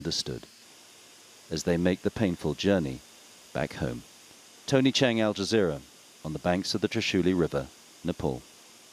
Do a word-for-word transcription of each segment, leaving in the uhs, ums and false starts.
understood as they make the painful journey back home. Tony Cheng, Al Jazeera, on the banks of the Trishuli River, Nepal.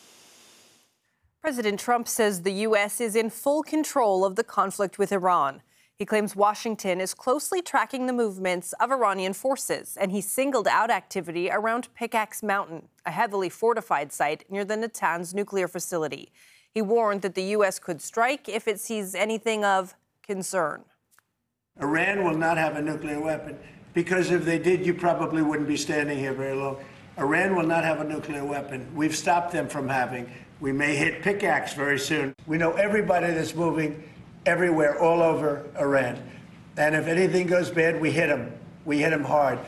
President Trump says the U S is in full control of the conflict with Iran. He claims Washington is closely tracking the movements of Iranian forces, and he singled out activity around Pickaxe Mountain, a heavily fortified site near the Natanz nuclear facility. He warned that the U S could strike if it sees anything of concern. Iran will not have a nuclear weapon, because if they did, you probably wouldn't be standing here very long. Iran will not have a nuclear weapon. We've stopped them from having. We may hit Pickaxe very soon. We know everybody that's moving everywhere, all over Iran. And if anything goes bad, we hit them. We hit them hard.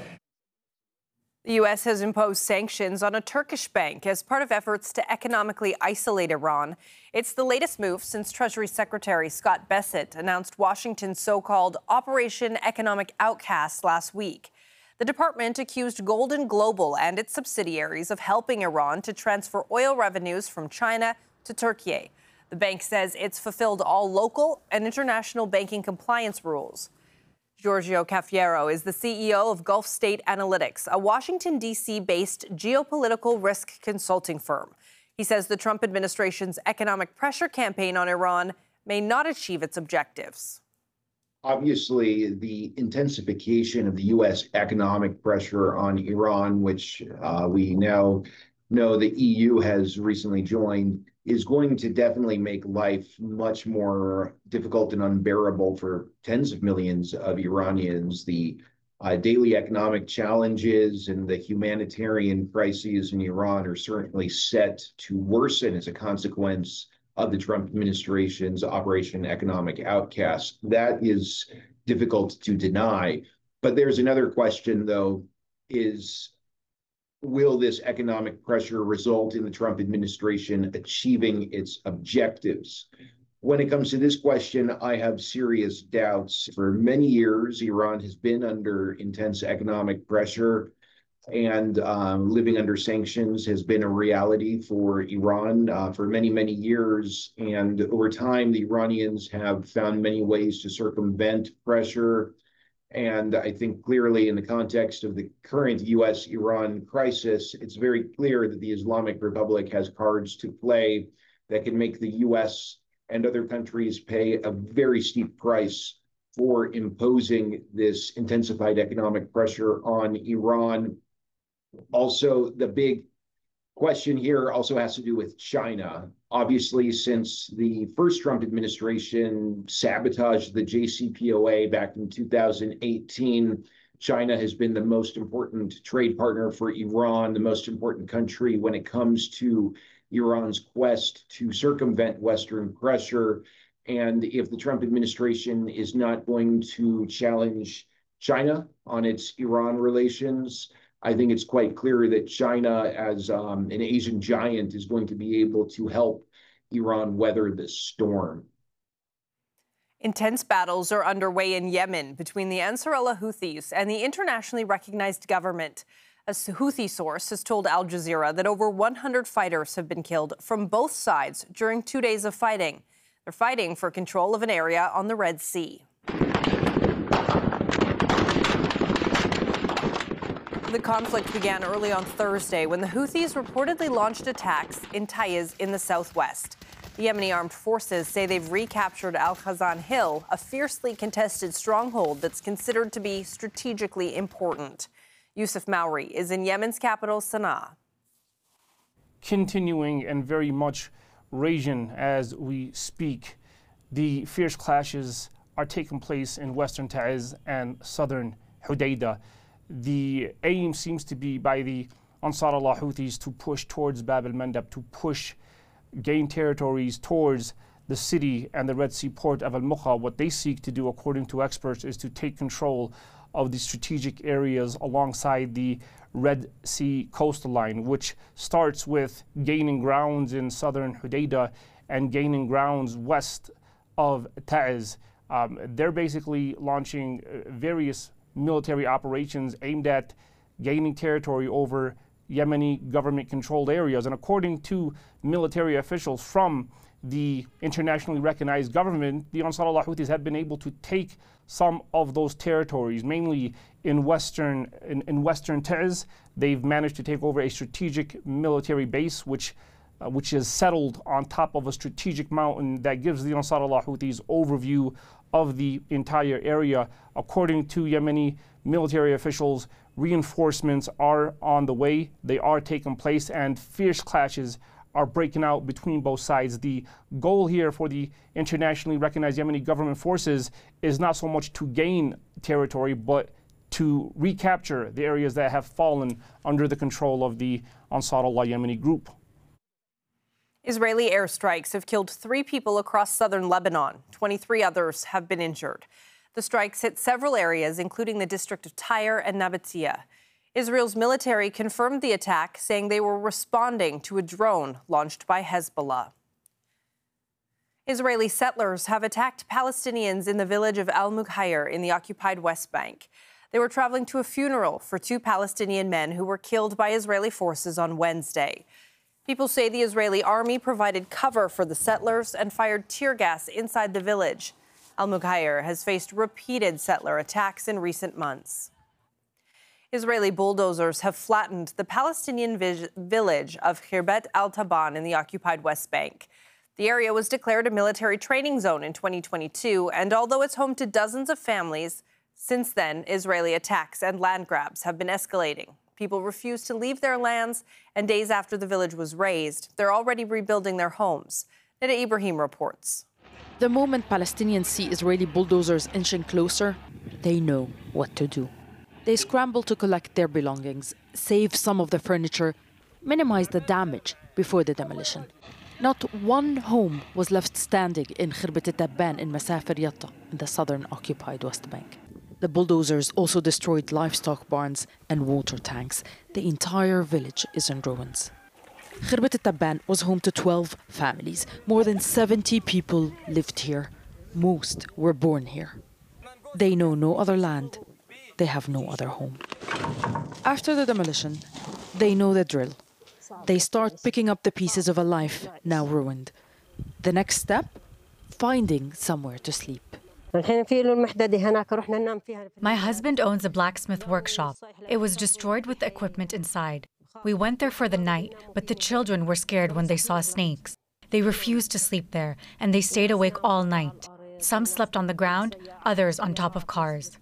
The U S has imposed sanctions on a Turkish bank as part of efforts to economically isolate Iran. It's the latest move since Treasury Secretary Scott Bessent announced Washington's so-called Operation Economic Outcast last week. The department accused Golden Global and its subsidiaries of helping Iran to transfer oil revenues from China to Turkey. The bank says it's fulfilled all local and international banking compliance rules. Giorgio Cafiero is the C E O of Gulf State Analytics, a Washington, D C-based geopolitical risk consulting firm. He says the Trump administration's economic pressure campaign on Iran may not achieve its objectives. Obviously, the intensification of the U S economic pressure on Iran, which uh, we now know the E U has recently joined, is going to definitely make life much more difficult and unbearable for tens of millions of Iranians. The uh, daily economic challenges and the humanitarian crises in Iran are certainly set to worsen as a consequence of the Trump administration's Operation Economic Outcast. That is difficult to deny. But there's another question, though, is will this economic pressure result in the Trump administration achieving its objectives? When it comes to this question, I have serious doubts. For many years, Iran has been under intense economic pressure, and um, living under sanctions has been a reality for Iran uh, for many, many years. And over time, the Iranians have found many ways to circumvent pressure. And I think clearly in the context of the current U S Iran crisis, it's very clear that the Islamic Republic has cards to play that can make the U S and other countries pay a very steep price for imposing this intensified economic pressure on Iran. Also, the big question here also has to do with China. Obviously, since the first Trump administration sabotaged the J C P O A back in two thousand eighteen, China has been the most important trade partner for Iran, the most important country when it comes to Iran's quest to circumvent Western pressure. And if the Trump administration is not going to challenge China on its Iran relations, I think it's quite clear that China, as um, an Asian giant, is going to be able to help Iran weather this storm. Intense battles are underway in Yemen between the Ansar Allah Houthis and the internationally recognized government. A Houthi source has told Al Jazeera that over one hundred fighters have been killed from both sides during two days of fighting. They're fighting for control of an area on the Red Sea. The conflict began early on Thursday when the Houthis reportedly launched attacks in Taiz in the southwest. The Yemeni armed forces say they've recaptured Al Khazan Hill, a fiercely contested stronghold that's considered to be strategically important. Yusuf Mauri is in Yemen's capital, Sana'a. Continuing and very much raging as we speak, the fierce clashes are taking place in western Taiz and southern Hudaydah. The aim seems to be by the Ansar Allah Houthis to push towards Bab al-Mandab, to push, gain territories towards the city and the Red Sea port of Al-Mukha. What they seek to do, according to experts, is to take control of the strategic areas alongside the Red Sea coastal line, which starts with gaining grounds in southern Hudaydah and gaining grounds west of Taiz. Um, they're basically launching uh, various military operations aimed at gaining territory over Yemeni government-controlled areas. And according to military officials from the internationally recognized government, the Ansar Allah Houthis have been able to take some of those territories, mainly in western in, in western Taiz. They've managed to take over a strategic military base, which uh, which is settled on top of a strategic mountain that gives the Ansar Allah Houthis overview of the entire area. According to Yemeni military officials, reinforcements are on the way. They are taking place, and fierce clashes are breaking out between both sides. The goal here for the internationally recognized Yemeni government forces is not so much to gain territory, but to recapture the areas that have fallen under the control of the Ansar Allah Yemeni group. Israeli airstrikes have killed three people across southern Lebanon. twenty-three others have been injured. The strikes hit several areas, including the district of Tyre and Nabatea. Israel's military confirmed the attack, saying they were responding to a drone launched by Hezbollah. Israeli settlers have attacked Palestinians in the village of Al-Mughayr in the occupied West Bank. They were traveling to a funeral for two Palestinian men who were killed by Israeli forces on Wednesday. People say the Israeli army provided cover for the settlers and fired tear gas inside the village. Al-Mughayr has faced repeated settler attacks in recent months. Israeli bulldozers have flattened the Palestinian village of Khirbet al-Taban in the occupied West Bank. The area was declared a military training zone in twenty twenty-two, and although it's home to dozens of families, since then, Israeli attacks and land grabs have been escalating. People refuse to leave their lands, and days after the village was razed, they're already rebuilding their homes. Nida Ibrahim reports. The moment Palestinians see Israeli bulldozers inching closer, they know what to do. They scramble to collect their belongings, save some of the furniture, minimize the damage before the demolition. Not one home was left standing in Khirbet al-Taban in Masafer Yatta, in the southern occupied West Bank. The bulldozers also destroyed livestock barns and water tanks. The entire village is in ruins. Khirbet al-Taban was home to twelve families. More than seventy people lived here. Most were born here. They know no other land. They have no other home. After the demolition, they know the drill. They start picking up the pieces of a life now ruined. The next step? Finding somewhere to sleep. My husband owns a blacksmith workshop. It was destroyed with the equipment inside. We went there for the night, but the children were scared when they saw snakes. They refused to sleep there, and they stayed awake all night. Some slept on the ground, others on top of cars.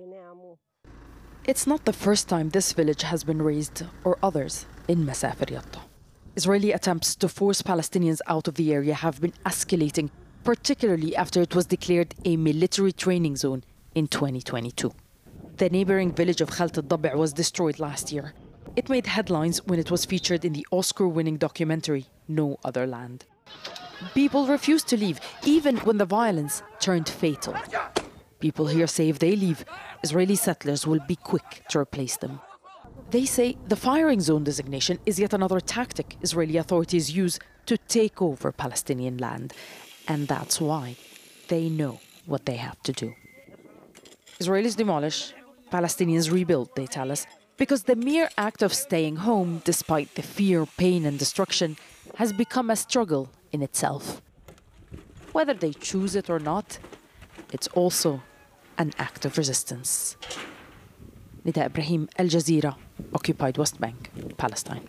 It's not the first time this village has been razed, or others, in Masafer Yatta. Israeli attempts to force Palestinians out of the area have been escalating, particularly after it was declared a military training zone in twenty twenty-two. The neighboring village of Khalt al-Dabi' was destroyed last year. It made headlines when it was featured in the Oscar-winning documentary No Other Land. People refused to leave, even when the violence turned fatal. People here say if they leave, Israeli settlers will be quick to replace them. They say the firing zone designation is yet another tactic Israeli authorities use to take over Palestinian land. And that's why they know what they have to do. Israelis demolish, Palestinians rebuild, they tell us, because the mere act of staying home, despite the fear, pain and destruction, has become a struggle in itself. Whether they choose it or not, it's also an act of resistance. Nida Ibrahim, Al Jazeera, occupied West Bank, Palestine.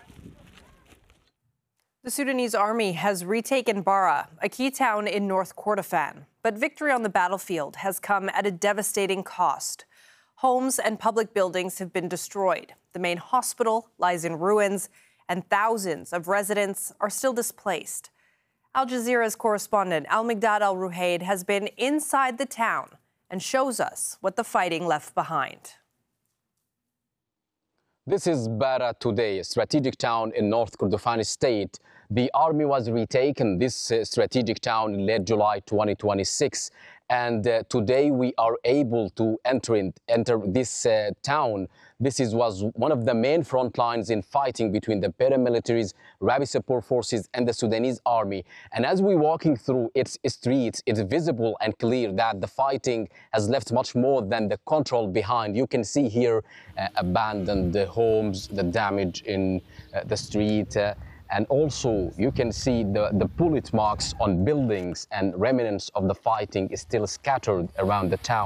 The Sudanese army has retaken Bara, a key town in North Kordofan. But victory on the battlefield has come at a devastating cost. Homes and public buildings have been destroyed. The main hospital lies in ruins, and thousands of residents are still displaced. Al Jazeera's correspondent Al-Migdad Al-Ruhaid has been inside the town and shows us what the fighting left behind. This is Bara today, a strategic town in North Kordofan state. The army was retaken, this uh, strategic town, in late July twenty twenty-six. And uh, today we are able to enter, in, enter this uh, town. This is, was one of the main front lines in fighting between the paramilitaries, rapid support forces, and the Sudanese army. And as we're walking through its streets, it's visible and clear that the fighting has left much more than the control behind. You can see here uh, abandoned homes, the damage in uh, the street. Uh, And also you can see the, the bullet marks on buildings, and remnants of the fighting is still scattered around the town.